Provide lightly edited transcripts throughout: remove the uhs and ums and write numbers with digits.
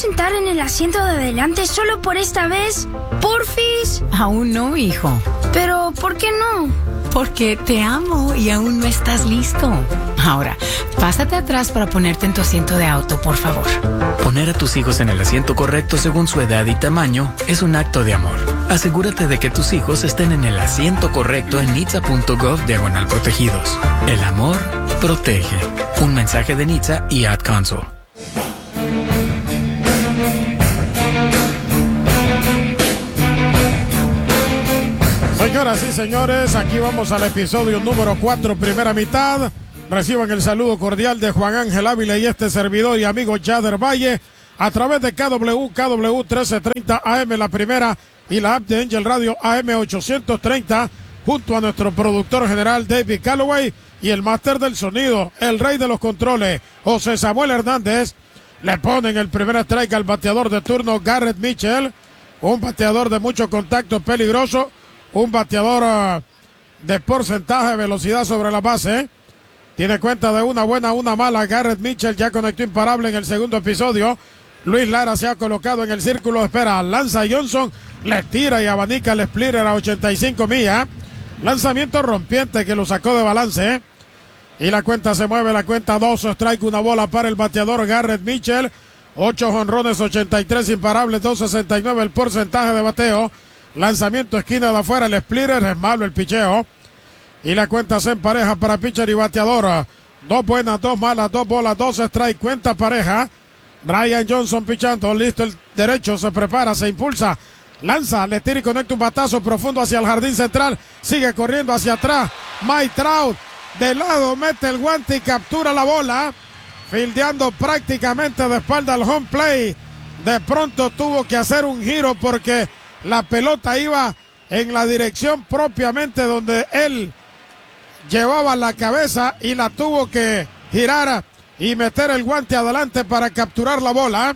sentar en el asiento de adelante solo por esta vez? ¿Porfis? Aún no, hijo. Pero, ¿por qué no? Porque te amo y aún no estás listo. Ahora, pásate atrás para ponerte en tu asiento de auto, por favor. Poner a tus hijos en el asiento correcto según su edad y tamaño es un acto de amor. Asegúrate de que tus hijos estén en el asiento correcto en nitsa.gov/protegidos. El amor protege. Un mensaje de Nitsa y Ad Council. Señoras y señores, aquí vamos al episodio número 4, primera mitad. Reciban el saludo cordial de Juan Ángel Ávila y este servidor y amigo Yader Valle a través de KW 1330 AM la primera y la app de Angel Radio AM 830 junto a nuestro productor general David Calloway y el máster del sonido, el rey de los controles, José Samuel Hernández. Le ponen el primer strike al bateador de turno Garrett Mitchell, un bateador de mucho contacto peligroso, un bateador de porcentaje de velocidad sobre la base. Tiene cuenta de una buena, una mala. Garrett Mitchell ya conectó imparable en el segundo episodio. Luis Lara se ha colocado en el círculo de espera. Lanza Johnson, le tira y abanica el splitter a 85 millas. Lanzamiento rompiente que lo sacó de balance. Y la cuenta se mueve, la cuenta 2, strike, una bola para el bateador Garrett Mitchell. 8 jonrones, 83 imparables, 2.69 el porcentaje de bateo. Lanzamiento esquina de afuera, el splitter, es malo el picheo. Y la cuenta se empareja para pitcher y bateador. 2 buenas, 2 malas, 2 bolas, 2 strike, cuenta pareja. Ryan Johnson pichando, listo el derecho, se prepara, se impulsa. Lanza, le tira y conecta un batazo profundo hacia el jardín central. Sigue corriendo hacia atrás. Mike Trout de lado mete el guante y captura la bola. Fildeando prácticamente de espalda al home play. De pronto tuvo que hacer un giro porque la pelota iba en la dirección propiamente donde él llevaba la cabeza y la tuvo que girar y meter el guante adelante para capturar la bola.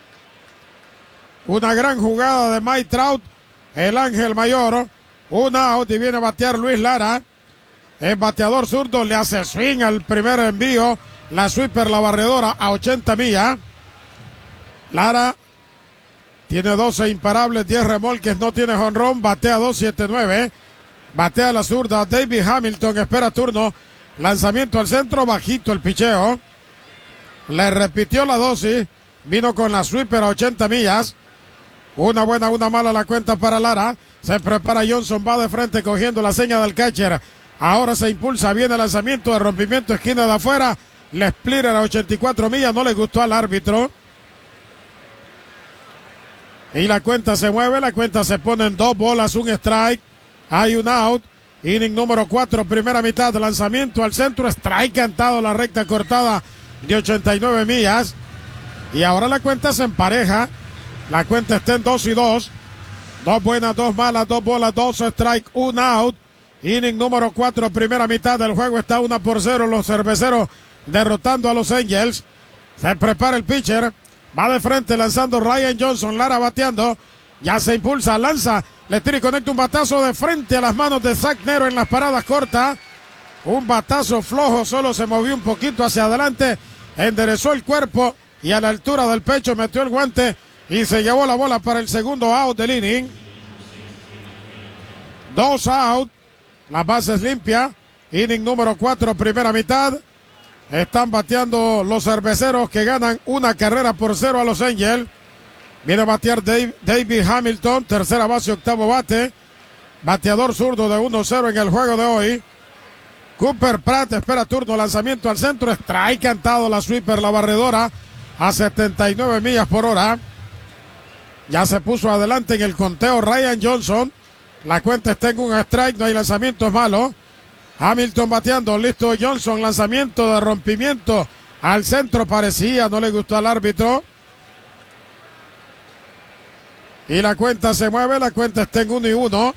Una gran jugada de Mike Trout, el ángel mayor. Un out y viene a batear Luis Lara. El bateador zurdo le hace swing al primer envío. La sweeper, la barredora a 80 millas. Lara tiene 12 imparables, 10 remolques, no tiene jonrón, batea 2.79. Batea la zurda, David Hamilton espera turno. Lanzamiento al centro, bajito el picheo. Le repitió la dosis, vino con la sweeper a 80 millas. Una buena, una mala la cuenta para Lara. Se prepara Johnson, va de frente cogiendo la seña del catcher. Ahora se impulsa, viene el lanzamiento de rompimiento, esquina de afuera. Le splitter a 84 millas, no le gustó al árbitro. Y la cuenta se mueve, la cuenta se pone en 2 bolas, un strike. Hay un out. Inning número 4, primera mitad, lanzamiento al centro, strike cantado, la recta cortada de 89 millas. Y ahora la cuenta se empareja. La cuenta está en 2-2. 2 buenas, 2 malas, 2 bolas, 2 strike, un out. Inning número 4, primera mitad del juego está 1-0. Los cerveceros derrotando a los Angels. Se prepara el pitcher. Va de frente lanzando Ryan Johnson. Lara bateando. Ya se impulsa, lanza. Le tira y conecta un batazo de frente a las manos de Zach Nero en las paradas cortas. Un batazo flojo, solo se movió un poquito hacia adelante. Enderezó el cuerpo y a la altura del pecho metió el guante y se llevó la bola para el segundo out del inning. 2 out. Las bases limpias. Inning número 4, primera mitad. Están bateando los cerveceros que ganan 1-0 a los Angels. Viene a batear David Hamilton, tercera base, octavo bate. Bateador zurdo de 1-0 en el juego de hoy. Cooper Pratt espera turno, lanzamiento al centro. Strike cantado, la sweeper, la barredora a 79 millas por hora. Ya se puso adelante en el conteo Ryan Johnson. La cuenta está en un strike, no hay lanzamientos malos. Hamilton bateando, listo Johnson, lanzamiento de rompimiento al centro, parecía, no le gustó al árbitro. Y la cuenta se mueve, la cuenta está en 1-1.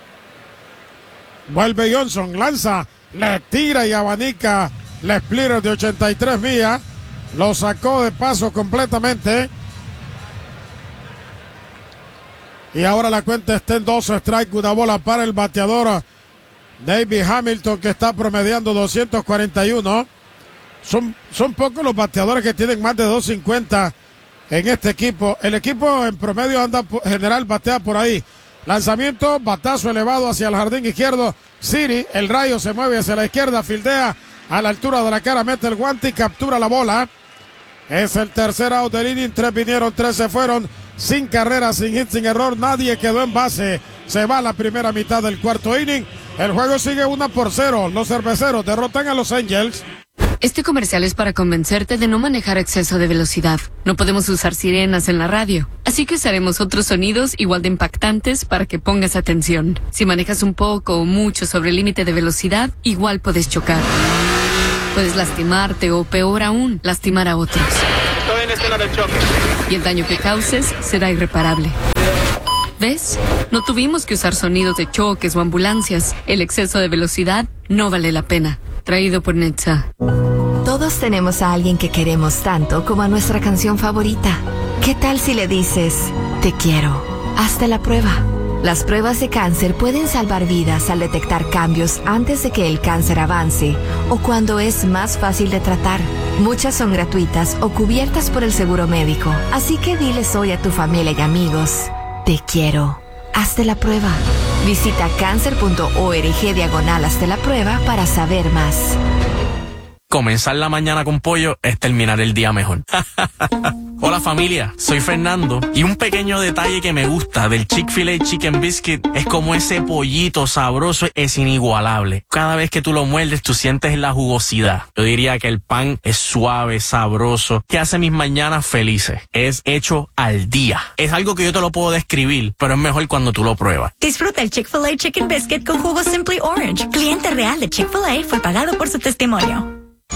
Vuelve Johnson, lanza, le tira y abanica el splitter de 83 millas. Lo sacó de paso completamente. Y ahora la cuenta está en 2 strike, una bola para el bateador David Hamilton, que está promediando 241. Son pocos los bateadores que tienen más de 250 en este equipo. El equipo en promedio anda general, batea por ahí. Lanzamiento, batazo elevado hacia el jardín izquierdo. Siri, el Rayo se mueve hacia la izquierda, fildea a la altura de la cara, mete el guante y captura la bola. Es el tercer out del inning, 3 vinieron, 3 se fueron, sin carreras, sin hit, sin error, nadie quedó en base. Se va la primera mitad del cuarto inning. El juego sigue 1-0. Los cerveceros derrotan a los Angels. Este comercial es para convencerte de no manejar a exceso de velocidad. No podemos usar sirenas en la radio, así que usaremos otros sonidos igual de impactantes para que pongas atención. Si manejas un poco o mucho sobre el límite de velocidad, igual puedes chocar. Puedes lastimarte o, peor aún, lastimar a otros. Estoy en escena del choque. Y el daño que causes será irreparable. ¿Ves? No tuvimos que usar sonidos de choques o ambulancias. El exceso de velocidad no vale la pena. Traído por Netza. Todos tenemos a alguien que queremos tanto como a nuestra canción favorita. ¿Qué tal si le dices, te quiero? Hazte la prueba. Las pruebas de cáncer pueden salvar vidas al detectar cambios antes de que el cáncer avance o cuando es más fácil de tratar. Muchas son gratuitas o cubiertas por el seguro médico. Así que diles hoy a tu familia y amigos, te quiero. Hazte la prueba. Visita cancer.org/hazte la prueba para saber más. Comenzar la mañana con pollo es terminar el día mejor. Hola familia, soy Fernando y un pequeño detalle que me gusta del Chick-fil-A Chicken Biscuit es como ese pollito sabroso es inigualable. Cada vez que tú lo muerdes tú sientes la jugosidad. Yo diría que el pan es suave, sabroso, que hace mis mañanas felices. Es hecho al día. Es algo que yo te lo puedo describir, pero es mejor cuando tú lo pruebas. Disfruta el Chick-fil-A Chicken Biscuit con jugo Simply Orange. Cliente real de Chick-fil-A fue pagado por su testimonio.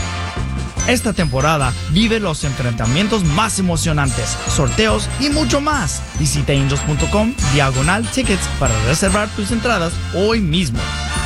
Esta temporada vive los enfrentamientos más emocionantes, sorteos y mucho más. Visita angels.com/tickets para reservar tus entradas hoy mismo.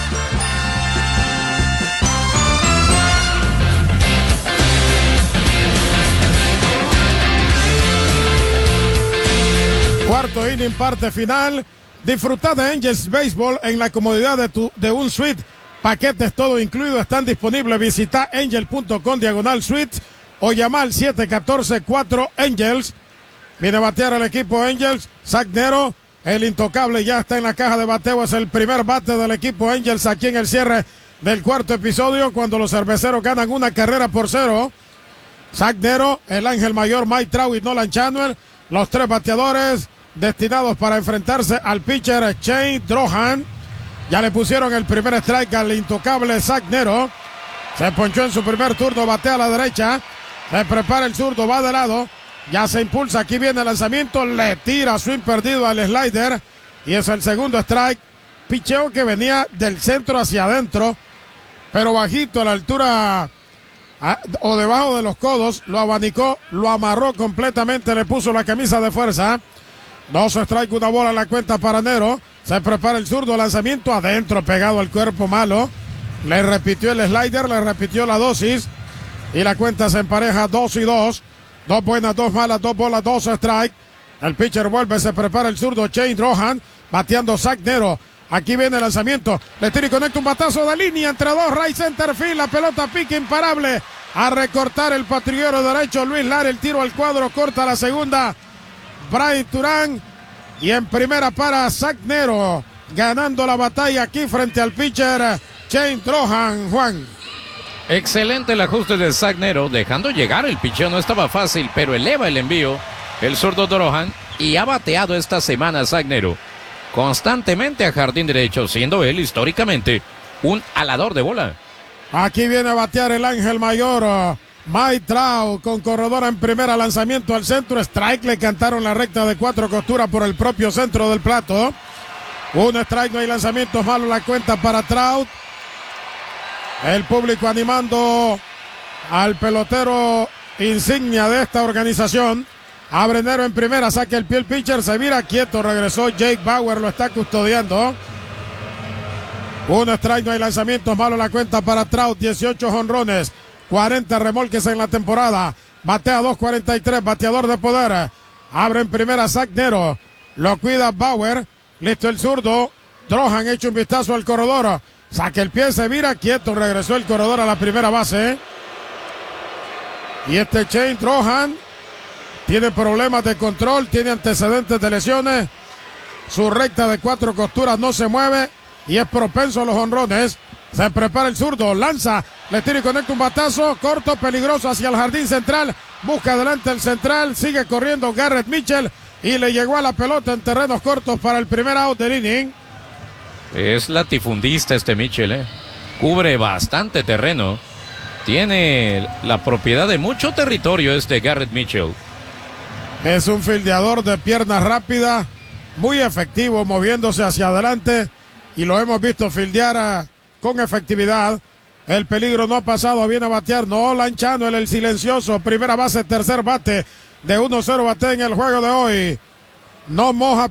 Cuarto inning, parte final. Disfruta de Angels Baseball en la comodidad de un suite. Paquetes todo incluido están disponibles. Visita angel.com/suite o llama al 714-4-ANGELS. Viene a batear el equipo Angels. Zach Nero, el intocable, ya está en la caja de bateo. Es el primer bate del equipo Angels aquí en el cierre del cuarto episodio, cuando los cerveceros ganan 1-0. Zach Nero, el ángel mayor, Mike Trout y Nolan Chanwell, los 3 bateadores destinados para enfrentarse al pitcher Shane Drohan. Ya le pusieron el primer strike al intocable Zach Nero. Se ponchó en su primer turno, batea a la derecha. Se prepara el zurdo, va de lado. Ya se impulsa, aquí viene el lanzamiento. Le tira swing perdido al slider. Y es el segundo strike. Picheo que venía del centro hacia adentro, pero bajito a la altura o debajo de los codos. Lo abanicó, lo amarró completamente, le puso la camisa de fuerza. 2 strike, 1 bola en la cuenta para Nero. Se prepara el zurdo, lanzamiento adentro, pegado al cuerpo malo. Le repitió el slider, le repitió la dosis. Y la cuenta se empareja 2-2. 2 buenas, 2 malas, 2 bolas, 2 strike. El pitcher vuelve, se prepara el zurdo Shane Drohan, bateando Zach Nero. Aquí viene el lanzamiento. Le tira y conecta un batazo de línea entre 2, right center field. La pelota pica imparable. A recortar el patrullero derecho Luis Lara. El tiro al cuadro, corta la segunda Brian Turán. Y en primera para Zach Nero, ganando la batalla aquí frente al pitcher Shane Drohan. Juan. Excelente el ajuste de Zach Nero, dejando llegar el picheo. No estaba fácil, pero eleva el envío el zurdo Drohan. Y ha bateado esta semana Zach Nero constantemente a jardín derecho, siendo él históricamente un alador de bola. Aquí viene a batear el ángel mayor Mike Trout, con corredora en primera, lanzamiento al centro, strike. Le cantaron la recta de 4 costuras por el propio centro del plato. 1 strike, no hay lanzamientos, malo la cuenta para Trout. El público animando al pelotero insignia de esta organización. Abre Nero en primera, saca el pie el pitcher, se vira quieto, regresó Jake Bauer, lo está custodiando. 1 strike, no hay lanzamientos, malo la cuenta para Trout. 18 jonrones, 40 remolques en la temporada. Batea 2.43, bateador de poder. Abre en primera Zach Nero, lo cuida Bauer. Listo el zurdo. Drohan hecho un vistazo al corredor. Saca el pie, se vira quieto, regresó el corredor a la primera base. Y este Shane Drohan tiene problemas de control, tiene antecedentes de lesiones. Su recta de 4 costuras no se mueve y es propenso a los jonrones. Se prepara el zurdo, lanza, le tira y conecta un batazo corto, peligroso hacia el jardín central. Busca adelante el central, sigue corriendo Garrett Mitchell y le llegó a la pelota en terrenos cortos para el primer out del inning. Es latifundista este Mitchell, cubre bastante terreno. Tiene la propiedad de mucho territorio este Garrett Mitchell. Es un fildeador de pierna rápida, muy efectivo moviéndose hacia adelante y lo hemos visto fildear con efectividad. El peligro no ha pasado, viene a batear Nolan Chano, el silencioso, primera base, tercer bate de 1-0 bate en el juego de hoy. No moja